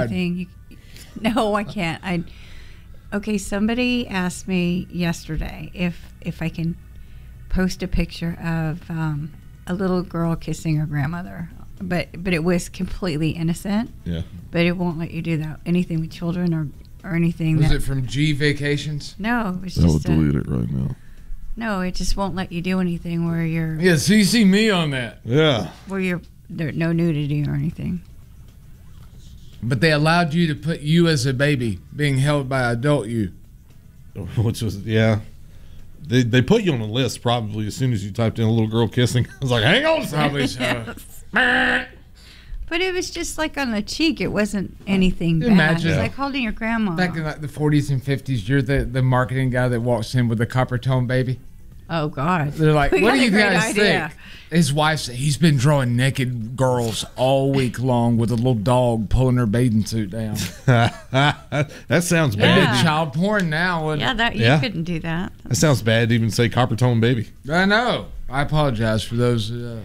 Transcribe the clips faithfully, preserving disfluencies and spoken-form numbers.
anything. You, no, I can't. I okay. Somebody asked me yesterday if if I can post a picture of um, a little girl kissing her grandmother, but but it was completely innocent. Yeah. But it won't let you do that. Anything with children or or anything. Was that, it from G Vacations? No, it's I'll just. delete a, it right now. No, it just won't let you do anything where you're. Yeah, so you see me on that. Yeah. Where you're there, no nudity or anything. But they allowed you to put you as a baby being held by adult you. Which was, yeah. They they put you on a list probably as soon as you typed in a little girl kissing. I was like, hang on a second. Probably so. Yes. But it was just like on the cheek. It wasn't anything bad. Imagine. It's like holding your grandma. Back in like the forties and fifties, you're the, the marketing guy that walks in with the copper tone baby. Oh, God. They're like, We what got do a you great guys idea. think? His wife said he's been drawing naked girls all week long with a little dog pulling her bathing suit down. That sounds They bad. did child porn now. And Yeah, that you Yeah. couldn't do that. That sounds bad to even say copper tone baby. I know. I apologize for those. Uh,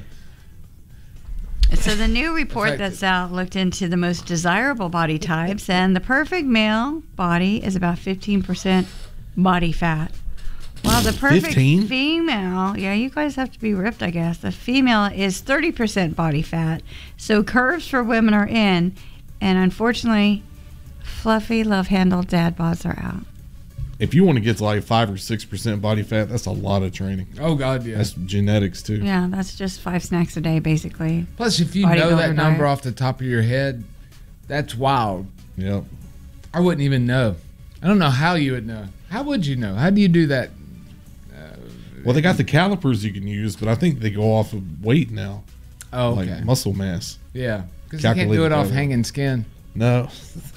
So the new report Affected. that's out looked into the most desirable body types, and the perfect male body is about fifteen percent body fat. While the perfect fifteen? female, yeah, you guys have to be ripped, I guess. The female is thirty percent body fat. So curves for women are in, and unfortunately, fluffy, love-handled dad bods are out. If you want to get to like five or six percent body fat, that's a lot of training. oh, God, yeah. That's genetics too. Yeah, that's just five snacks a day, basically. Plus, if you know Bodybuilder that number diet. off the top of your head, that's wild. Yep. I wouldn't even know. I don't know how you would know. How would you know? How do you do that? Well, they got the calipers you can use, but I think they go off of weight now, Oh, okay. like muscle mass. Yeah. Because you can't do Calculated it off by- hanging skin. No.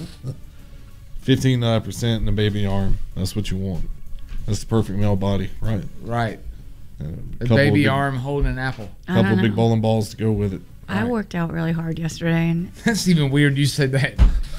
fifteen percent in a baby arm. That's what you want. That's the perfect male body, right? Right. Uh, A couple baby of big, arm holding an apple. I couple don't of big know. bowling balls to go with it. I worked out really hard yesterday, and That's even weird you said that.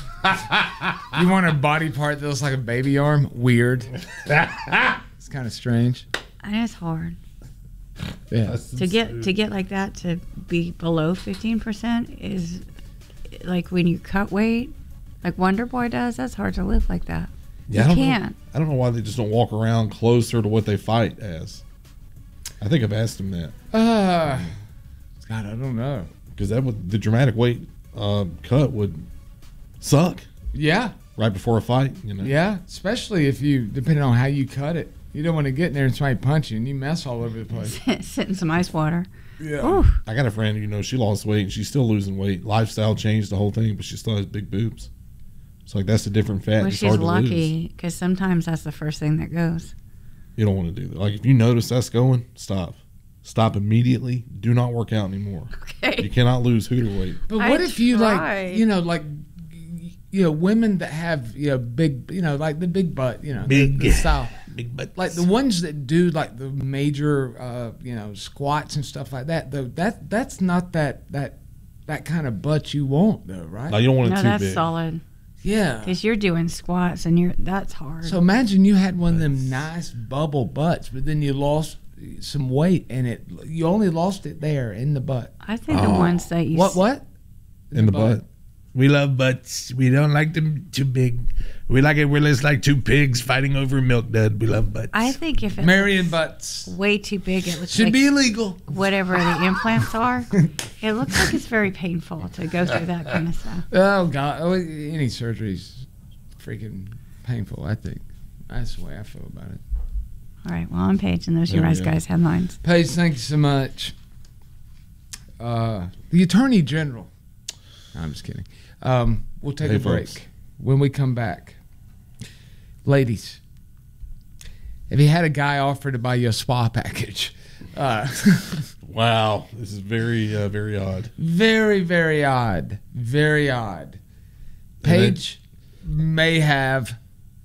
You want a body part that looks like a baby arm? Weird. It's kind of strange. and it's hard. Yeah. To get to get like that to be below fifteen percent is like when you cut weight, like Wonder Boy does. That's hard to live like that. Yeah, I you don't can't. Know, I don't know why they just don't walk around closer to what they fight as. I think I've asked him that Uh, God, I don't know. because that would the dramatic weight uh, cut would suck Yeah. right before a fight. You know. Yeah. Especially if you, depending on how you cut it. You don't want to get in there and somebody punch you and you mess all over the place. Sit in some ice water. Yeah. Ooh, I got a friend, you know, she lost weight and she's still losing weight. Lifestyle changed the whole thing, but she still has big boobs. It's like that's a different fat. well, It's she's hard to lose. lucky because sometimes that's the first thing that goes. You don't want to do that. Like if you notice that's going, stop. Stop immediately. Do not work out anymore. You Okay. cannot lose hooter weight. But I what if you like, tried. you know, like, you know, women that have, you know, big, you know, like the big butt, you know, Big. the, the style. Big butt. Like the ones that do like the major, uh, you know, squats and stuff like that. Though that that's not that that that kind of butt you want, though, right? No, you don't want it No, too that's big. solid yeah. because you're doing squats and you're that's hard. So imagine you had one of them nice bubble butts, but then you lost some weight and it you only lost it there in the butt. I think the ones that you What what? In the butt. We love butts. We don't like them too big. We like it where it's like two pigs fighting over a milk dud. We love butts. I think if it's Marion butts way too big, it looks should like be illegal. whatever the implants are. It looks like it's very painful to go through that kind of stuff. Oh God! Oh, any surgery's freaking painful. I think that's the way I feel about it. All right, well, I'm Paige, and those are There your we Rise go. Guys headlines. Paige, thank you so much. Uh, the Attorney General. No, I'm just kidding. Um, we'll take Hey, a break. folks. When we come back, ladies, if you had a guy offer to buy you a spa package, uh, Wow. This is very, uh, very odd. very, very odd. Very odd. Paige may have.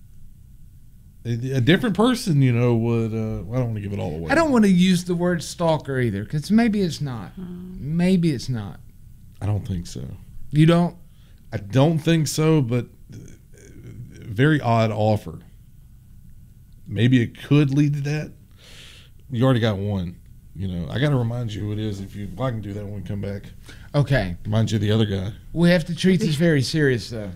A, a different person, you know, would. Uh, I don't want to give it all away. I don't want to use the word stalker either, because maybe it's not. Maybe it's not. I don't think so. You don't? I don't think so, but uh, very odd offer. Maybe it could lead to that. You already got one. You know, I got to remind you who it is. If you, well, I can do that when we come back. Okay. Remind you of the other guy. We have to treat this very serious, though.